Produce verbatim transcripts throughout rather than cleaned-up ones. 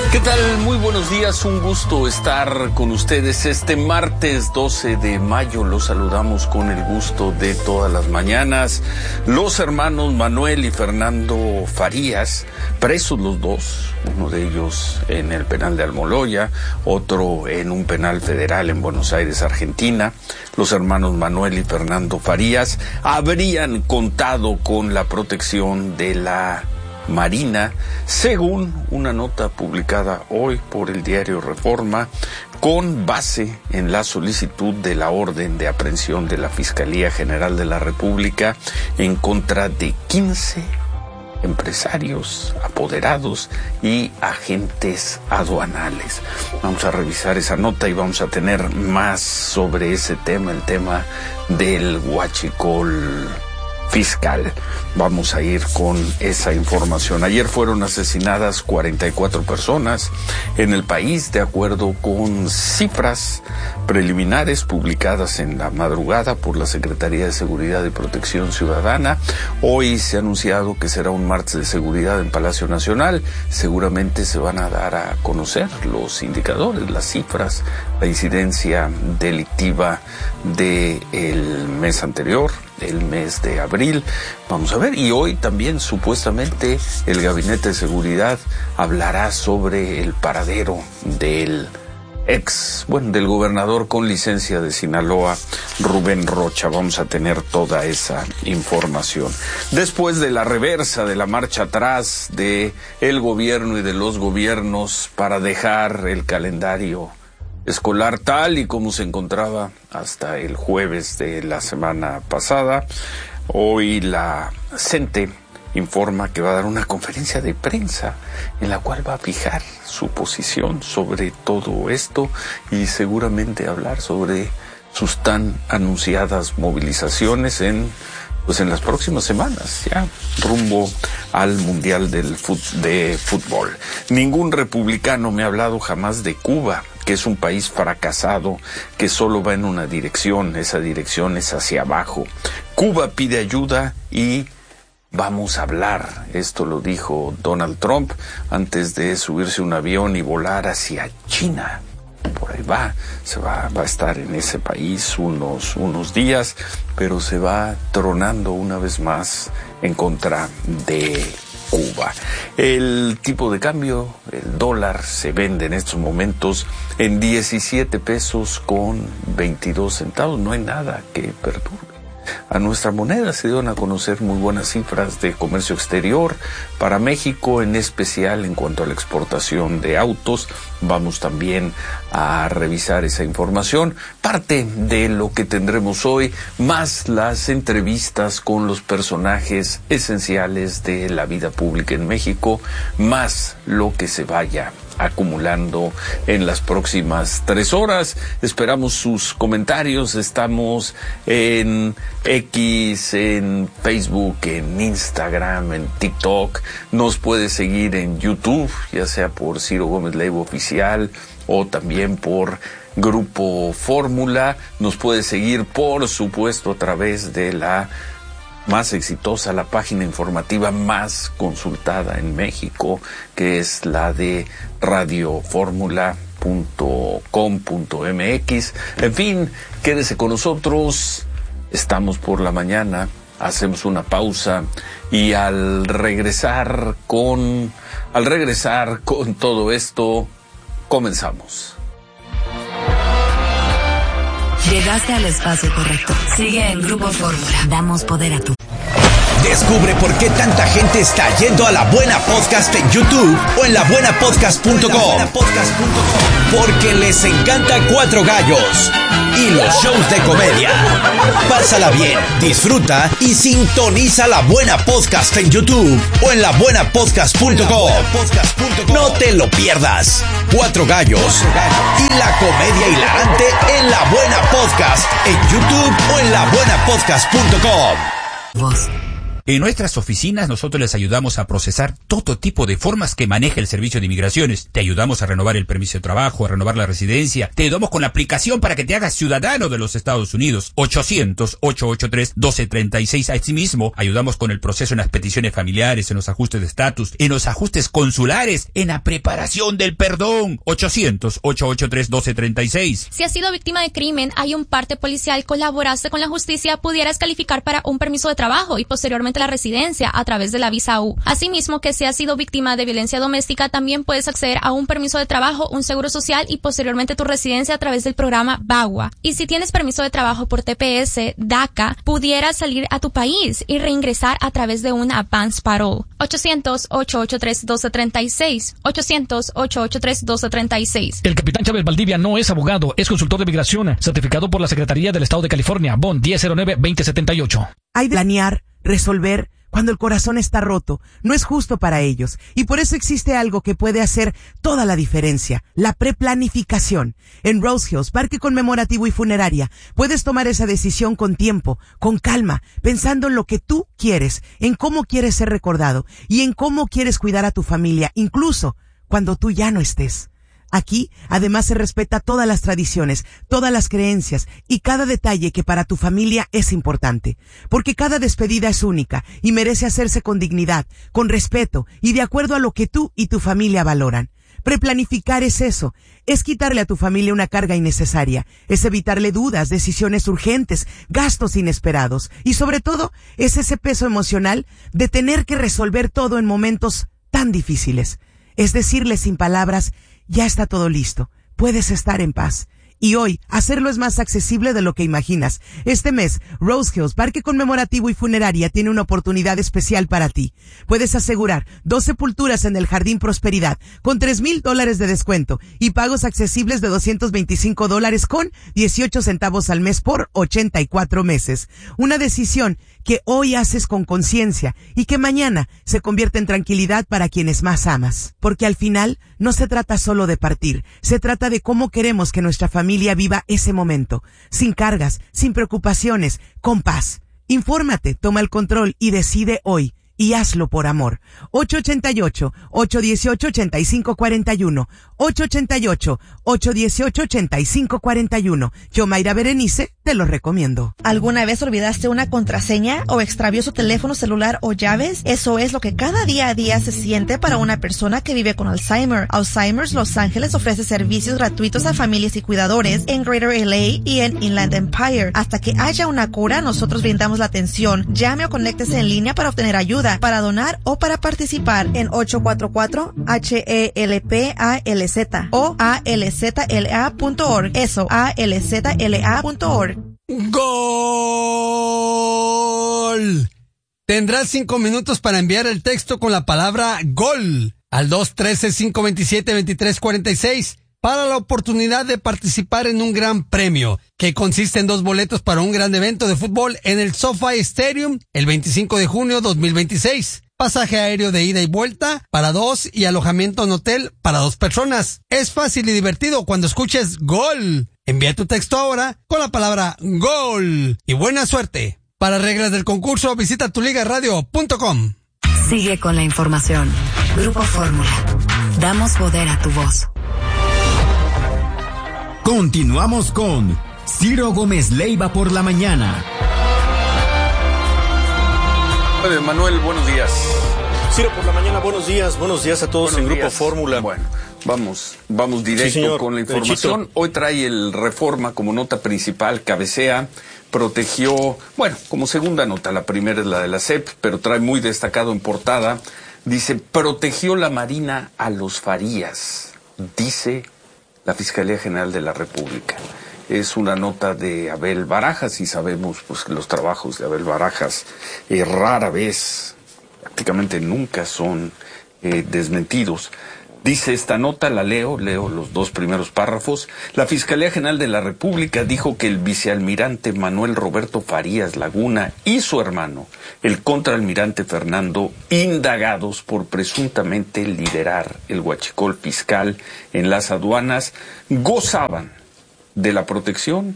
¿Qué tal? Muy buenos días, un gusto estar con ustedes este martes doce de mayo. Los saludamos con el gusto de todas las mañanas. Los hermanos Manuel y Fernando Farías, presos los dos, uno de ellos en el penal de Almoloya, otro en un penal federal en Buenos Aires, Argentina. Los hermanos Manuel y Fernando Farías habrían contado con la protección de la Marina, según una nota publicada hoy por el diario Reforma, con base en la solicitud de la orden de aprehensión de la Fiscalía General de la República en contra de quince empresarios, apoderados y agentes aduanales. Vamos a revisar esa nota y vamos a tener más sobre ese tema, el tema del huachicol fiscal. Vamos a ir con esa información. Ayer fueron asesinadas cuarenta y cuatro personas en el país, de acuerdo con cifras preliminares publicadas en la madrugada por la Secretaría de Seguridad y Protección Ciudadana. Hoy se ha anunciado que será un martes de seguridad en Palacio Nacional. Seguramente se van a dar a conocer los indicadores, las cifras, la incidencia delictiva del mes anterior, el mes de abril. Vamos a ver, y hoy también supuestamente el Gabinete de Seguridad hablará sobre el paradero del ex, bueno, del gobernador con licencia de Sinaloa, Rubén Rocha. Vamos a tener toda esa información. Después de la reversa, de la marcha atrás de el gobierno y de los gobiernos para dejar el calendario escolar tal y como se encontraba hasta el jueves de la semana pasada, hoy la CENTE informa que va a dar una conferencia de prensa en la cual va a fijar su posición sobre todo esto y seguramente hablar sobre sus tan anunciadas movilizaciones en pues en las próximas semanas, ya rumbo al Mundial del fut- de Fútbol. Ningún republicano me ha hablado jamás de Cuba, que es un país fracasado, que solo va en una dirección, esa dirección es hacia abajo. Cuba pide ayuda y vamos a hablar, esto lo dijo Donald Trump antes de subirse a un avión y volar hacia China. Por ahí va, se va, va a estar en ese país unos, unos días, pero se va tronando una vez más en contra de Cuba. El tipo de cambio, el dólar, se vende en estos momentos en diecisiete pesos con veintidós centavos. No hay nada que perturbe a nuestra moneda. Se dieron a conocer muy buenas cifras de comercio exterior para México, en especial en cuanto a la exportación de autos. Vamos también a revisar esa información, parte de lo que tendremos hoy, más las entrevistas con los personajes esenciales de la vida pública en México, más lo que se vaya acumulando en las próximas tres horas. Esperamos sus comentarios. Estamos en X, en Facebook, en Instagram, en TikTok. Nos puede seguir en YouTube, ya sea por Ciro Gómez Leiva Oficial o también por Grupo Fórmula. Nos puede seguir, por supuesto, a través de la más exitosa, la página informativa más consultada en México, que es la de radio fórmula punto com punto m x. En fin, quédese con nosotros. Estamos por la mañana, hacemos una pausa y al regresar con, al regresar con todo esto, comenzamos. Llegaste al espacio correcto. Sigue en Grupo Fórmula. Damos poder a tu... Descubre por qué tanta gente está yendo a La Buena Podcast en YouTube o en la buena podcast punto com. Porque les encanta Cuatro Gallos y los shows de comedia. Pásala bien, disfruta y sintoniza La Buena Podcast en YouTube o en la buena podcast punto com. No te lo pierdas. Cuatro Gallos y la comedia hilarante en La Buena Podcast en YouTube o en la buena podcast punto com. Voz. En nuestras oficinas nosotros les ayudamos a procesar todo tipo de formas que maneja el Servicio de Inmigraciones. Te ayudamos a renovar el permiso de trabajo, a renovar la residencia. Te ayudamos con la aplicación para que te hagas ciudadano de los Estados Unidos. ochocientos, ochocientos ochenta y tres, doce treinta y seis. Asimismo, ayudamos con el proceso en las peticiones familiares, en los ajustes de estatus, en los ajustes consulares, en la preparación del perdón. ochocientos, ochocientos ochenta y tres, doce treinta y seis. Si has sido víctima de crimen, hay un parte policial, colaboraste con la justicia, pudieras calificar para un permiso de trabajo y posteriormente la residencia a través de la visa U. Asimismo, que si has sido víctima de violencia doméstica, también puedes acceder a un permiso de trabajo, un seguro social y posteriormente tu residencia a través del programa VAWA. Y si tienes permiso de trabajo por T P S, DACA, pudieras salir a tu país y reingresar a través de un advance parole. ochocientos, ochocientos ochenta y tres, doce treinta y seis. ochocientos, ochocientos ochenta y tres, doce treinta y seis. El capitán Chávez Valdivia no es abogado, es consultor de migración, certificado por la Secretaría del Estado de California, B O N diez cero nueve, veinte setenta y ocho. Hay de planear, resolver, cuando el corazón está roto. No es justo para ellos. Y por eso existe algo que puede hacer toda la diferencia. La preplanificación. En Rose Hills, Parque Conmemorativo y Funeraria, puedes tomar esa decisión con tiempo, con calma, pensando en lo que tú quieres, en cómo quieres ser recordado y en cómo quieres cuidar a tu familia, incluso cuando tú ya no estés. Aquí, además, se respeta todas las tradiciones, todas las creencias y cada detalle que para tu familia es importante. Porque cada despedida es única y merece hacerse con dignidad, con respeto y de acuerdo a lo que tú y tu familia valoran. Preplanificar es eso, es quitarle a tu familia una carga innecesaria, es evitarle dudas, decisiones urgentes, gastos inesperados y sobre todo es ese peso emocional de tener que resolver todo en momentos tan difíciles. Es decirle sin palabras: ya está todo listo, puedes estar en paz. Y hoy, hacerlo es más accesible de lo que imaginas. Este mes, Rose Hills, Parque Conmemorativo y Funeraria, tiene una oportunidad especial para ti. Puedes asegurar dos sepulturas en el Jardín Prosperidad, con tres mil dólares de descuento, y pagos accesibles de doscientos veinticinco dólares con dieciocho centavos al mes por ochenta y cuatro meses. Una decisión que hoy haces con conciencia y que mañana se convierte en tranquilidad para quienes más amas. Porque al final, no se trata solo de partir, se trata de cómo queremos que nuestra familia viva ese momento, sin cargas, sin preocupaciones, con paz. Infórmate, toma el control y decide hoy. Y hazlo por amor. ocho ocho ocho, ocho uno ocho, ocho cinco cuatro uno. ocho ocho ocho, ocho uno ocho, ocho cinco cuatro uno. Yo, Mayra Berenice, te lo recomiendo. ¿Alguna vez olvidaste una contraseña o extravió su teléfono celular o llaves? Eso es lo que cada día a día se siente para una persona que vive con Alzheimer. Alzheimer's Los Ángeles ofrece servicios gratuitos a familias y cuidadores en Greater L A y en Inland Empire. Hasta que haya una cura, nosotros brindamos la atención. Llame o conéctese en línea para obtener ayuda, para donar o para participar en ocho cuatro cuatro H E L P A L Z o A L Z L A punto org. Eso, A L Z L A punto org. ¡Gol! Tendrás cinco minutos para enviar el texto con la palabra GOL al dos uno tres, cinco dos siete, dos tres cuatro seis para la oportunidad de participar en un gran premio que consiste en dos boletos para un gran evento de fútbol en el SoFi Stadium el veinticinco de junio dos mil veintiséis. Pasaje aéreo de ida y vuelta para dos y alojamiento en hotel para dos personas. Es fácil y divertido cuando escuches GOL. Envía tu texto ahora con la palabra GOL y buena suerte. Para reglas del concurso, visita tu liga radio punto com. Sigue con la información. Grupo Fórmula. Damos poder a tu voz. Continuamos con Ciro Gómez Leiva por la mañana. Manuel, buenos días. Ciro por la mañana, buenos días, buenos días a todos buenos en Grupo Fórmula. Bueno, vamos, vamos directo sí, con la información. Derechito. Hoy trae el Reforma como nota principal, cabecea, protegió, bueno, como segunda nota, la primera es la de la S E P, pero trae muy destacado en portada, dice, protegió la Marina a los Farías, dice la Fiscalía General de la República. Es una nota de Abel Barajas y sabemos pues que los trabajos de Abel Barajas eh, rara vez, prácticamente nunca son eh, desmentidos. Dice esta nota, la leo, leo los dos primeros párrafos. La Fiscalía General de la República dijo que el vicealmirante Manuel Roberto Farías Laguna y su hermano, el contraalmirante Fernando, indagados por presuntamente liderar el huachicol fiscal en las aduanas, gozaban de la protección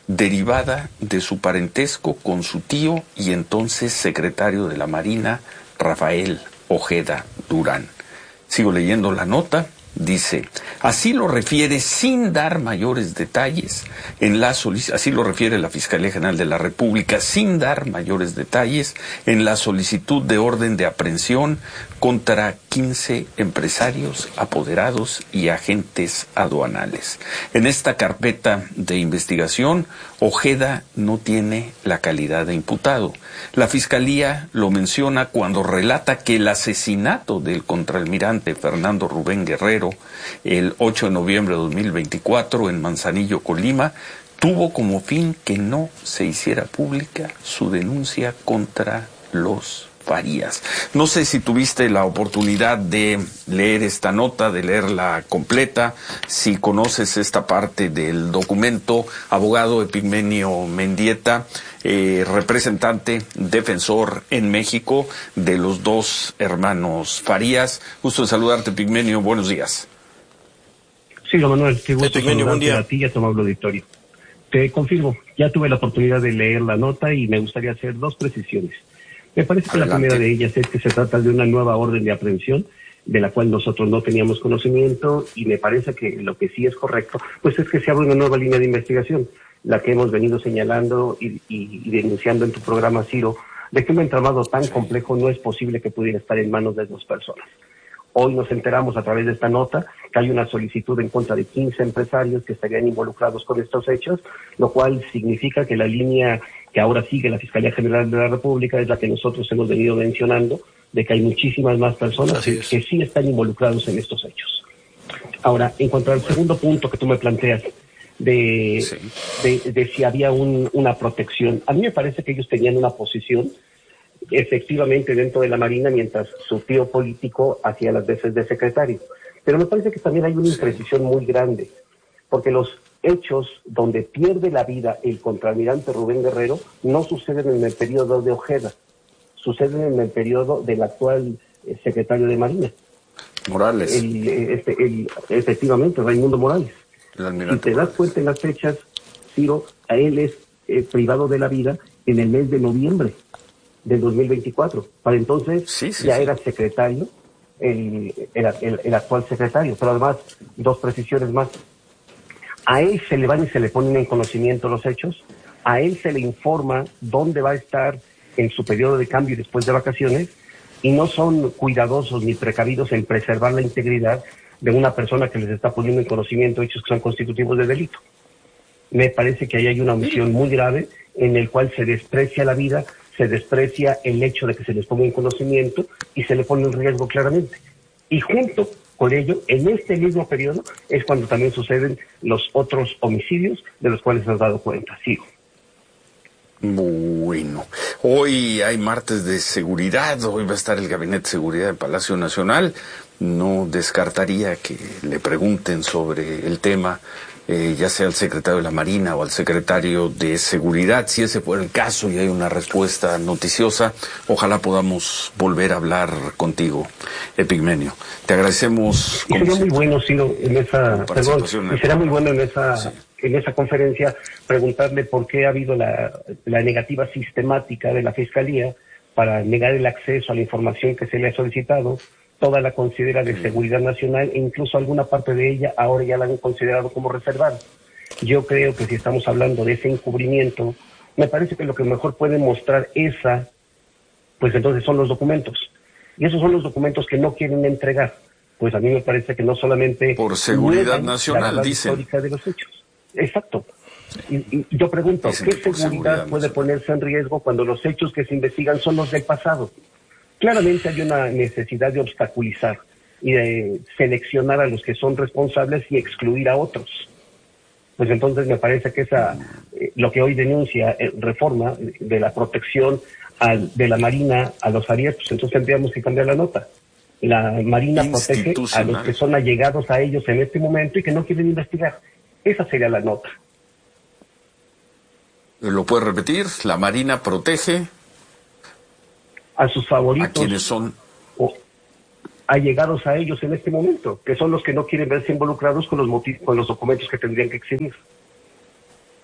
derivada de su parentesco con su tío y entonces secretario de la Marina, Rafael Ojeda Durán. Sigo leyendo la nota. Dice, así lo refiere sin dar mayores detalles, en la solic- así lo refiere la Fiscalía General de la República, sin dar mayores detalles, en la solicitud de orden de aprehensión contra quince empresarios, apoderados y agentes aduanales. En esta carpeta de investigación, Ojeda no tiene la calidad de imputado. La Fiscalía lo menciona cuando relata que el asesinato del contraalmirante Fernando Rubén Guerrero el ocho de noviembre de dos mil veinticuatro en Manzanillo, Colima, tuvo como fin que no se hiciera pública su denuncia contra los Farías. No sé si tuviste la oportunidad de leer esta nota, de leerla completa, si conoces esta parte del documento. Abogado Epigmenio Mendieta, eh, representante, defensor en México de los dos hermanos Farías. Gusto de saludarte, Epigmenio, buenos días. Sí, don Manuel, qué gusto Epigmenio, buen día. A ti y a tu amable auditorio. Te confirmo, ya tuve la oportunidad de leer la nota y me gustaría hacer dos precisiones. Me parece que Adelante. La primera de ellas es que se trata de una nueva orden de aprehensión de la cual nosotros no teníamos conocimiento, y me parece que lo que sí es correcto pues es que se abre una nueva línea de investigación, la que hemos venido señalando y, y, y denunciando en tu programa, Ciro, de que un entramado tan complejo no es posible que pudiera estar en manos de dos personas. Hoy nos enteramos a través de esta nota que hay una solicitud en contra de quince empresarios que estarían involucrados con estos hechos, lo cual significa que la línea que ahora sigue la Fiscalía General de la República es la que nosotros hemos venido mencionando, de que hay muchísimas más personas que, que sí están involucrados en estos hechos. Ahora, en cuanto al segundo punto que tú me planteas, de, sí. de, de si había un, una protección, a mí me parece que ellos tenían una posición efectivamente dentro de la Marina, mientras su tío político hacía las veces de secretario. Pero me parece que también hay una imprecisión muy grande, porque los hechos donde pierde la vida el contraalmirante Rubén Guerrero no suceden en el periodo de Ojeda, suceden en el periodo del actual eh, secretario de Marina. Morales. El, este, el, efectivamente, Raimundo Morales. Si te das cuenta en las fechas, Ciro, a él es eh, privado de la vida en el mes de noviembre del dos mil veinticuatro. Para entonces sí, sí, ya sí. era secretario, el, el, el, el actual secretario. Pero además, dos precisiones más. A él se le van y se le ponen en conocimiento los hechos, a él se le informa dónde va a estar en su periodo de cambio y después de vacaciones, y no son cuidadosos ni precavidos en preservar la integridad de una persona que les está poniendo en conocimiento hechos que son constitutivos de delito. Me parece que ahí hay una omisión muy grave en el cual se desprecia la vida, se desprecia el hecho de que se les ponga en conocimiento y se le pone en riesgo claramente. Y junto con ello, en este mismo periodo es cuando también suceden los otros homicidios de los cuales has dado cuenta. Sigo. Bueno, hoy hay martes de seguridad, hoy va a estar el Gabinete de Seguridad del Palacio Nacional. No descartaría que le pregunten sobre el tema, eh, ya sea al secretario de la Marina o al secretario de Seguridad. Si ese fuera el caso y hay una respuesta noticiosa, ojalá podamos volver a hablar contigo, Epigmenio. Te agradecemos. Y sería muy bueno, Ciro, en esa, perdón, y será muy bueno en esa, sí. en esa conferencia preguntarle por qué ha habido la, la negativa sistemática de la Fiscalía para negar el acceso a la información que se le ha solicitado. Toda la considera de seguridad nacional e incluso alguna parte de ella ahora ya la han considerado como reservada. Yo creo que si estamos hablando de ese encubrimiento, me parece que lo que mejor puede mostrar esa, pues entonces son los documentos. Y esos son los documentos que no quieren entregar. Pues a mí me parece que no solamente... Por seguridad nacional, dicen. Histórica de los hechos. Exacto. Y, y yo pregunto, dicen ¿qué seguridad, seguridad puede nacional. ponerse en riesgo cuando los hechos que se investigan son los del pasado? Claramente hay una necesidad de obstaculizar y de seleccionar a los que son responsables y excluir a otros. Pues entonces me parece que esa eh, lo que hoy denuncia eh, reforma de la protección al, de la Marina a los Farías, pues entonces tendríamos que cambiar la nota. La Marina protege a los que son allegados a ellos en este momento y que no quieren investigar. Esa sería la nota. ¿Lo puedes repetir? La Marina protege a sus favoritos. ¿A quiénes son? O allegados a ellos en este momento, que son los que no quieren verse involucrados con los motivos, con los documentos que tendrían que exhibir.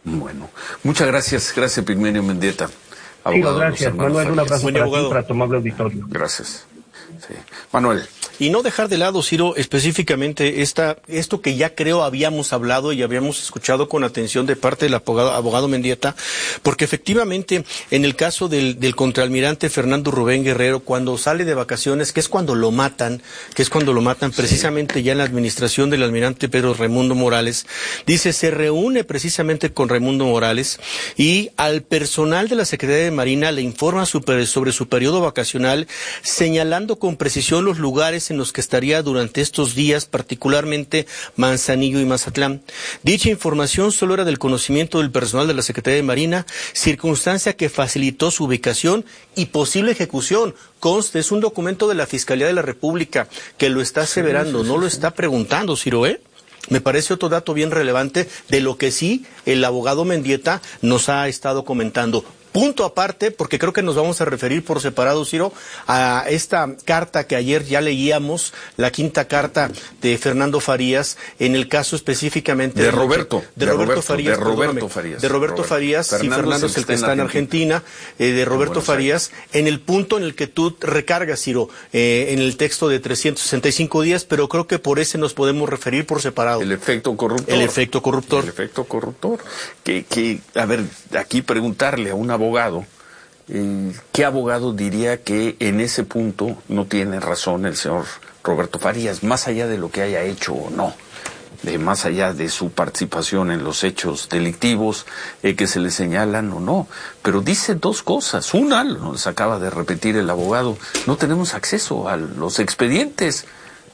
Bueno, muchas gracias, gracias Pigmenio Mendieta. Sí, gracias, Manuel, un abrazo para ti, para tu amable auditorio. Gracias. Sí. Manuel. Y no dejar de lado, Ciro, específicamente esta, esto que ya creo habíamos hablado y habíamos escuchado con atención de parte del abogado, abogado Mendieta, porque efectivamente en el caso del, del contraalmirante Fernando Rubén Guerrero, cuando sale de vacaciones, que es cuando lo matan, que es cuando lo matan precisamente ya en la administración del almirante Pedro Raimundo Morales, dice, se reúne precisamente con Raimundo Morales y al personal de la Secretaría de Marina le informa sobre, sobre su periodo vacacional, señalando con precisión los lugares en los que estaría durante estos días, particularmente Manzanillo y Mazatlán. Dicha información solo era del conocimiento del personal de la Secretaría de Marina, circunstancia que facilitó su ubicación y posible ejecución. Conste, es un documento de la Fiscalía de la República que lo está aseverando, no lo está preguntando, Ciro, ¿eh? Me parece otro dato bien relevante de lo que sí el abogado Mendieta nos ha estado comentando. Punto aparte, porque creo que nos vamos a referir por separado, Ciro, a esta carta que ayer ya leíamos, la quinta carta de Fernando Farías, en el caso específicamente... De Roberto. De, de Roberto, Roberto Farías. De Roberto Farías. De Roberto Roberto. Farías, Fernando sí, Fernando es el que está en Argentina, eh, de Roberto Farías, en el punto en el que tú recargas, Ciro, eh, en el texto de trescientos sesenta y cinco días, pero creo que por ese nos podemos referir por separado. El efecto corruptor. El efecto corruptor. El efecto corruptor. Que, que, a ver, aquí preguntarle a un abogado, eh, ¿qué abogado diría que en ese punto no tiene razón el señor Roberto Farías, más allá de lo que haya hecho o no? De más allá de su participación en los hechos delictivos eh, que se le señalan o no. Pero dice dos cosas. Una, nos acaba de repetir el abogado, no tenemos acceso a los expedientes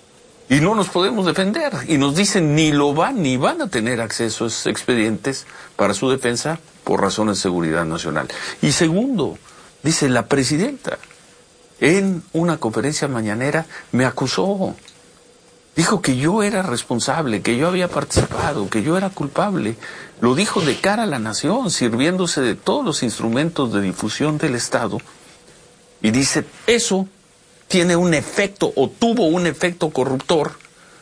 y no nos podemos defender. Y nos dicen ni lo van ni van a tener acceso a esos expedientes para su defensa por razones de seguridad nacional. Y segundo, dice la presidenta, en una conferencia mañanera me acusó. Dijo que yo era responsable, que yo había participado, que yo era culpable. Lo dijo de cara a la nación, sirviéndose de todos los instrumentos de difusión del Estado. Y dice, eso tiene un efecto, o tuvo un efecto corruptor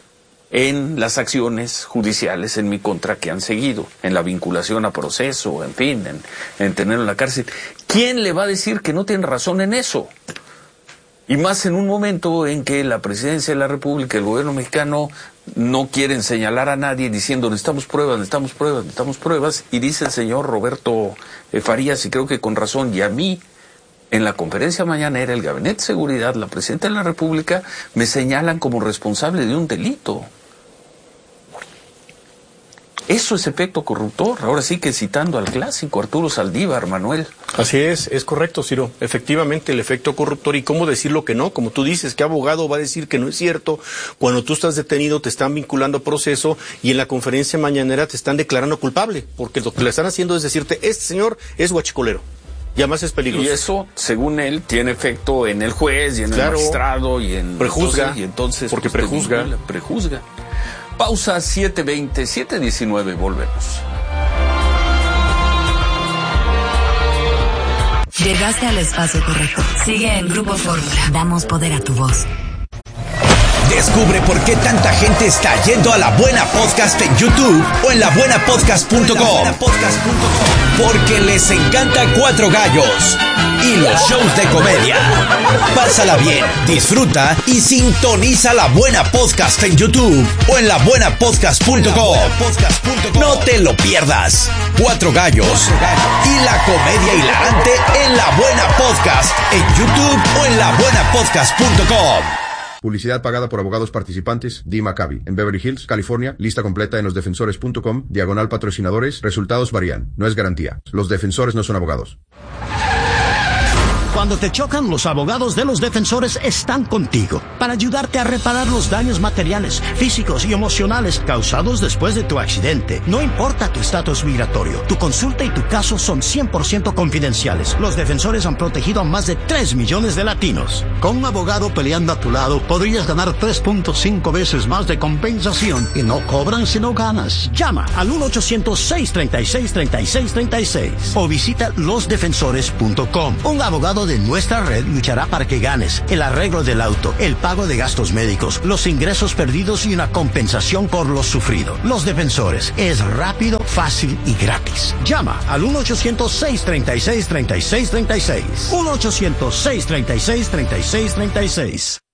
en las acciones judiciales en mi contra que han seguido, en la vinculación a proceso, en fin, en, en tenerlo en la cárcel. ¿Quién le va a decir que no tiene razón en eso? Y más en un momento en que la presidencia de la República, el gobierno mexicano, no quieren señalar a nadie diciendo necesitamos pruebas, necesitamos pruebas, necesitamos pruebas. Y dice el señor Roberto Farías, y creo que con razón, y a mí, en la conferencia mañanera, el Gabinete de Seguridad, la presidenta de la República, me señalan como responsable de un delito. Eso es efecto corruptor. Ahora sí que citando al clásico Arturo Saldívar, Manuel. Así es, es correcto, Ciro. Efectivamente, el efecto corruptor. ¿Y cómo decirlo que no? Como tú dices, ¿qué abogado va a decir que no es cierto? Cuando tú estás detenido, te están vinculando a proceso y en la conferencia mañanera te están declarando culpable. Porque lo que le están haciendo es decirte, este señor es guachicolero. Y además es peligroso. Y eso, según él, tiene efecto en el juez y en claro, el magistrado y en... Prejuzga. Entonces, y entonces, porque pues, prejuzga. Vincula, prejuzga. Pausa siete veinte, siete diecinueve, volvemos. Llegaste al espacio correcto. Sigue en Grupo Fórmula. Damos poder a tu voz. Descubre por qué tanta gente está yendo a La Buena Podcast en YouTube o en la buena podcast punto com. Porque les encanta Cuatro Gallos y los shows de comedia. Pásala bien, disfruta y sintoniza La Buena Podcast en YouTube o en la buena podcast punto com. No te lo pierdas. Cuatro Gallos y la comedia hilarante en La Buena Podcast en YouTube o en la buena podcast punto com. Publicidad pagada por abogados participantes. Dee Maccabi, en Beverly Hills, California. Lista completa en los defensores punto com. Diagonal patrocinadores. Resultados varían. No es garantía. Los defensores no son abogados. Cuando te chocan, los abogados de los defensores están contigo para ayudarte a reparar los daños materiales, físicos y emocionales causados después de tu accidente. No importa tu estatus migratorio, tu consulta y tu caso son cien por ciento confidenciales. Los defensores han protegido a más de tres millones de latinos. Con un abogado peleando a tu lado, podrías ganar tres punto cinco veces más de compensación y no cobran si no ganas. Llama al uno ochocientos, seiscientos treinta y seis, treinta y seis treinta y seis o visita los defensores punto com. Un abogado de de nuestra red luchará para que ganes el arreglo del auto, el pago de gastos médicos, los ingresos perdidos y una compensación por lo sufrido. Los Defensores. Es rápido, fácil y gratis. Llama al uno ochocientos, seiscientos treinta y seis, treinta y seis treinta y seis. uno ochocientos, seiscientos treinta y seis, treinta y seis treinta y seis.